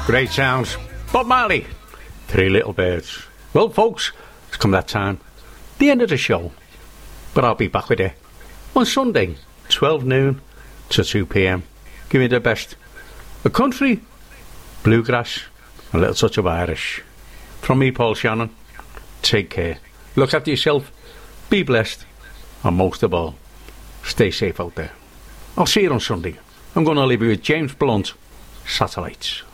Great sounds. Bob Marley, Three Little Birds. Well, folks, it's come that time. The end of the show. But I'll be back with you on Sunday, 12 noon to 2 p.m. Give me the best. A country, bluegrass, a little touch of Irish. From me, Paul Shannon, take care. Look after yourself, be blessed, and most of all, stay safe out there. I'll see you on Sunday. I'm going to leave you with James Blunt, Satellites.